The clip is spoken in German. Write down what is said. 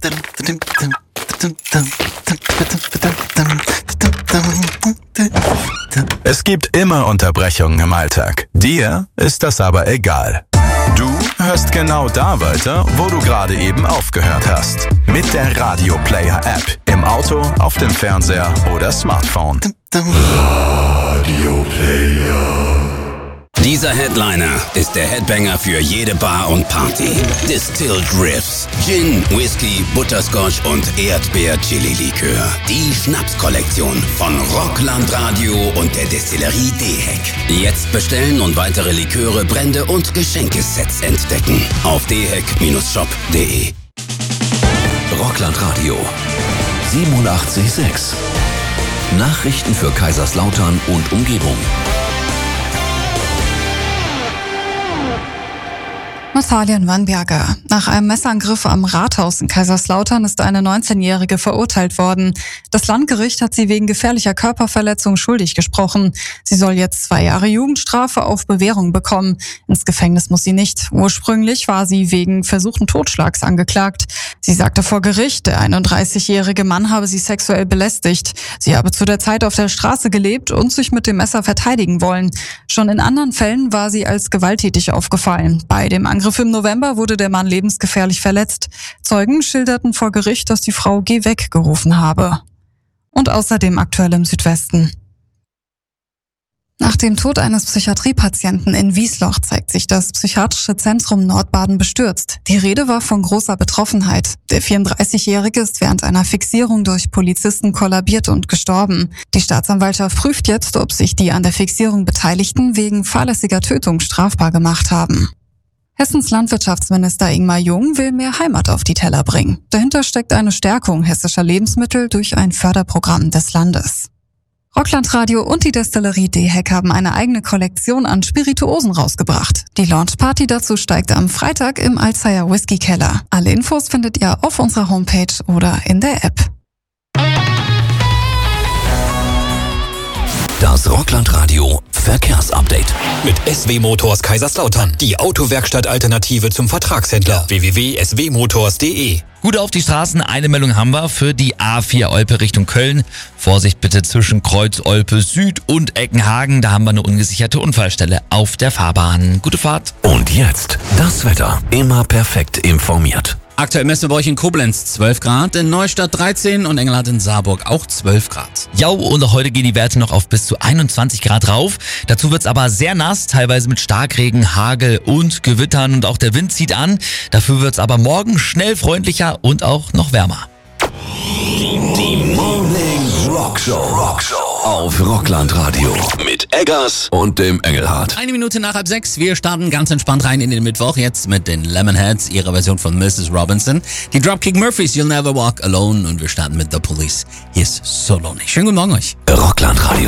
Es gibt immer Unterbrechungen im Alltag. Dir ist das aber egal. Du hörst genau da weiter, wo du gerade eben aufgehört hast. Mit der Radio Player App. Im Auto, auf dem Fernseher oder Smartphone. Radio Player. Dieser Headliner ist der Headbanger für jede Bar und Party. Distilled Riffs, Gin, Whisky, Butterscotch und Erdbeer-Chili-Likör. Die Schnapskollektion von Rockland Radio und der Destillerie Deheck. Jetzt bestellen und weitere Liköre, Brände und Geschenkesets entdecken. Auf deheck-shop.de. Rockland Radio 87,6. Nachrichten für Kaiserslautern und Umgebung. Natalian Wannberger. Nach einem Messerangriff am Rathaus in Kaiserslautern ist eine 19-Jährige verurteilt worden. Das Landgericht hat sie wegen gefährlicher Körperverletzung schuldig gesprochen. Sie soll jetzt 2 Jahre Jugendstrafe auf Bewährung bekommen. Ins Gefängnis muss sie nicht. Ursprünglich war sie wegen versuchten Totschlags angeklagt. Sie sagte vor Gericht, der 31-jährige Mann habe sie sexuell belästigt. Sie habe zu der Zeit auf der Straße gelebt und sich mit dem Messer verteidigen wollen. Schon in anderen Fällen war sie als gewalttätig aufgefallen. Bei dem Angriff im November wurde der Mann lebensgefährlich verletzt. Zeugen schilderten vor Gericht, dass die Frau "Geh weg" gerufen habe. Und außerdem aktuell im Südwesten. Nach dem Tod eines Psychiatriepatienten in Wiesloch zeigt sich das Psychiatrische Zentrum Nordbaden bestürzt. Die Rede war von großer Betroffenheit. Der 34-Jährige ist während einer Fixierung durch Polizisten kollabiert und gestorben. Die Staatsanwaltschaft prüft jetzt, ob sich die an der Fixierung Beteiligten wegen fahrlässiger Tötung strafbar gemacht haben. Hessens Landwirtschaftsminister Ingmar Jung will mehr Heimat auf die Teller bringen. Dahinter steckt eine Stärkung hessischer Lebensmittel durch ein Förderprogramm des Landes. Rockland Radio und die Destillerie Deheck haben eine eigene Kollektion an Spirituosen rausgebracht. Die Launchparty dazu steigt am Freitag im Alzheimer Whisky Keller. Alle Infos findet ihr auf unserer Homepage oder in der App. Das Rockland Radio Verkehrsupdate. Mit SW Motors Kaiserslautern. Die Autowerkstatt-Alternative zum Vertragshändler. www.swmotors.de. Gut auf die Straßen, eine Meldung haben wir für die A4 Olpe Richtung Köln. Vorsicht bitte zwischen Kreuz Olpe Süd und Eckenhagen, da haben wir eine ungesicherte Unfallstelle auf der Fahrbahn. Gute Fahrt. Und jetzt das Wetter. Immer perfekt informiert. Aktuell messen wir bei euch in Koblenz 12 Grad, in Neustadt 13 und Engelhardt in Saarburg auch 12 Grad. Ja, und auch heute gehen die Werte noch auf bis zu 21 Grad rauf. Dazu wird's aber sehr nass, teilweise mit Starkregen, Hagel und Gewittern und auch der Wind zieht an. Dafür wird's aber morgen schnell freundlicher und auch noch wärmer. Die Morning Rockshow auf Rockland Radio mit Eggers und dem Engelhardt. 1 Minute nach 5:30, wir starten ganz entspannt rein in den Mittwoch, jetzt mit den Lemonheads, ihrer Version von Mrs. Robinson. Die Dropkick Murphys, You'll Never Walk Alone und wir starten mit The Police. Hier ist So Lonely. Schönen guten Morgen euch. Rockland Radio.